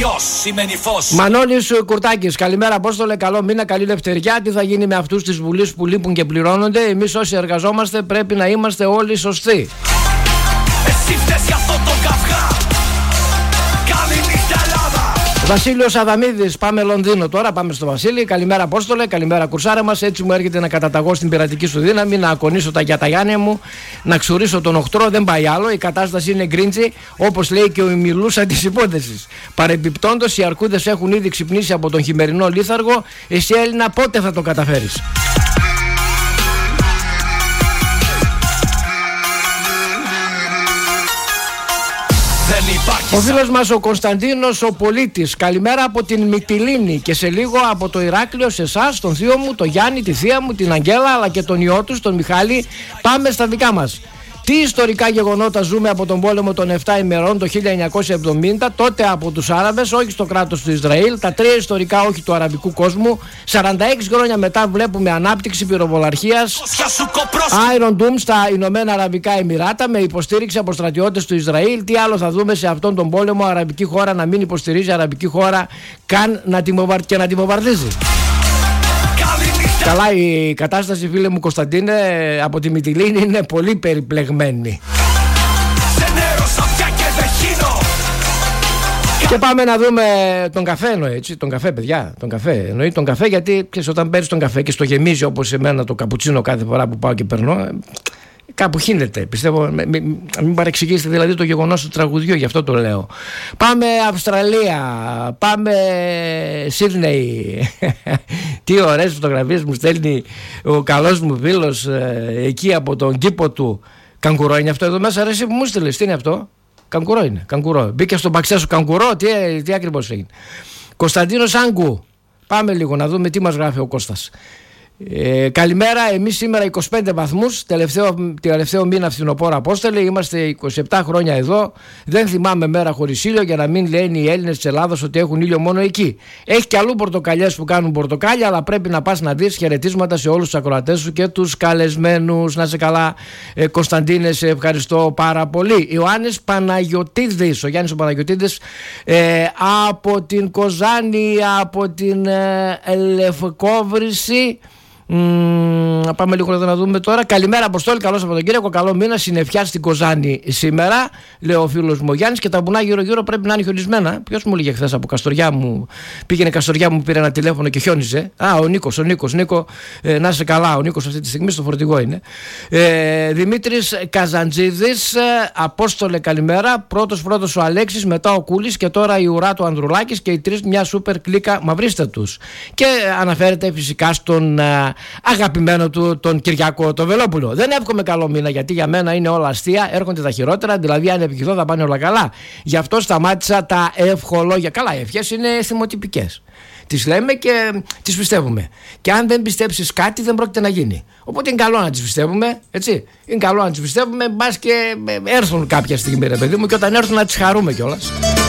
Ιός σημαίνει φως. Μανώλης Κουρτάκης, καλημέρα Απόστολε, καλό μήνα, καλή λευτεριά. Τι θα γίνει με αυτούς της Βουλής που λείπουν και πληρώνονται? Εμείς όσοι εργαζόμαστε πρέπει να είμαστε όλοι σωστοί. Εσύ φταίς για αυτό το καυγά. Καλή νύχτα Ελλάδα. Βασίλειος Αδαμίδης, πάμε Λονδίνο τώρα, πάμε στο Βασίλη. Καλημέρα Απόστολε, καλημέρα κουρσάρα μας. Έτσι μου έρχεται να καταταγώ στην πειρατική σου δύναμη, να ακονίσω τα γιαταγιάνια μου, να ξουρίσω τον οχτρό, δεν πάει άλλο. Η κατάσταση είναι γκρίντσι, όπως λέει και ο Μιλούσα της υπόθεσης. Παρεμπιπτόντως, οι αρκούδες έχουν ήδη ξυπνήσει από τον χειμερινό λίθαργο. Εσύ Έλληνα, πότε θα το καταφέρεις? Ο φίλος μας ο Κωνσταντίνος ο Πολίτης, καλημέρα από την Μυτιλήνη και σε λίγο από το Ηράκλειο σε εσάς, τον θείο μου, τον Γιάννη, τη θεία μου, την Αγγέλα αλλά και τον ιό τους, τον Μιχάλη. Πάμε στα δικά μας. Τι ιστορικά γεγονότα ζούμε από τον πόλεμο των 7 ημερών το 1970, τότε από τους Άραβες, όχι στο κράτος του Ισραήλ, τα 3 ιστορικά όχι του αραβικού κόσμου. 46 χρόνια μετά βλέπουμε ανάπτυξη πυροβολαρχίας Iron Dome στα Ηνωμένα Αραβικά Εμιράτα με υποστήριξη από στρατιώτες του Ισραήλ. Τι άλλο θα δούμε σε αυτόν τον πόλεμο, αραβική χώρα να μην υποστηρίζει αραβική χώρα καν και να την βομβαρδίζει? Καλά, η κατάσταση φίλε μου Κωνσταντίνε από τη Μυτιλήνη είναι πολύ περιπλεγμένη. Και πάμε να δούμε τον καφέ, εννοεί έτσι. Τον καφέ, παιδιά. Τον καφέ. Εννοεί τον καφέ γιατί ξέρεις, όταν παίρνεις τον καφέ και στο γεμίζει όπως εμένα το καπουτσίνο κάθε φορά που πάω και περνώ, κάπου χύνεται. Πιστεύω, μην παρεξηγήσετε δηλαδή το γεγονός του τραγουδιού, γι' αυτό το λέω. Πάμε Αυστραλία, πάμε Σίδνεϊ. Τι ωραίες φωτογραφίες μου στέλνει ο καλός μου φίλος εκεί από τον κήπο του. Καγκουρό είναι αυτό εδώ μέσα, ρε εσύ που μου στείλες, τι είναι αυτό? Καγκουρό είναι, καγκουρό. Μπήκε στον παξέ σου καγκουρό, τι ακριβώς έγινε? Κωνσταντίνος Άγκου, πάμε λίγο να δούμε τι μας γράφει ο Κώστας. Καλημέρα, εμείς σήμερα 25 βαθμούς, τελευταίο μήνα φθινοπόρο Απόστολε, είμαστε 27 χρόνια εδώ, δεν θυμάμαι μέρα χωρίς ήλιο για να μην λένε οι Έλληνες της Ελλάδας ότι έχουν ήλιο μόνο εκεί. Έχει και αλλού πορτοκαλιές που κάνουν πορτοκάλια, αλλά πρέπει να πας να δεις. Χαιρετίσματα σε όλους τους ακροατές σου και τους καλεσμένους. Να σε καλά, Κωνσταντίνε, σε ευχαριστώ πάρα πολύ. Ιωάννης Παναγιωτίδης, ο Γιάννης ο Παναγιωτίδης από την Κοζάνη, από την Λευκόβρηση. Πάμε λίγο να δούμε τώρα. Καλημέρα Αποστόλη, καλό Σαββατοκύριακο, καλό μήνα, συννεφιά στην Κοζάνη σήμερα, λέει ο φίλος μου ο Γιάννης. Και τα βουνά γύρω-γύρω πρέπει να είναι χιονισμένα. Ποιος μου έλεγε χθες από Καστοριά μου, πήγαινε Καστοριά μου, πήρε ένα τηλέφωνο και χιόνιζε. Ο Νίκος, Νίκο, να είσαι καλά. Ο Νίκος αυτή τη στιγμή στο φορτηγό είναι. Δημήτρης Καζαντζίδης, Απόστολε, καλημέρα. Πρώτος ο Αλέξης, μετά ο Κούλης και τώρα η ουρά του Ανδρουλάκης και οι τρεις μια σούπερ κλίκα, μαυρίστε τους. Και αναφέρεται φυσικά στον αγαπημένο του τον Κυριακό το Βελόπουλο. Δεν εύχομαι καλό μήνα γιατί για μένα είναι όλα αστεία, έρχονται τα χειρότερα, δηλαδή αν ευχηθώ θα πάνε όλα καλά. Γι' αυτό σταμάτησα τα ευχολόγια. Καλά, οι ευχές είναι θυμοτυπικές. Τις λέμε και τις πιστεύουμε. Και αν δεν πιστέψεις κάτι δεν πρόκειται να γίνει. Οπότε είναι καλό να τις πιστεύουμε, έτσι. Είναι καλό να τις πιστεύουμε, μπας και έρθουν κάποια στιγμή, ρε παιδί μου, και όταν έρθουν να τις χαρούμε κιόλας.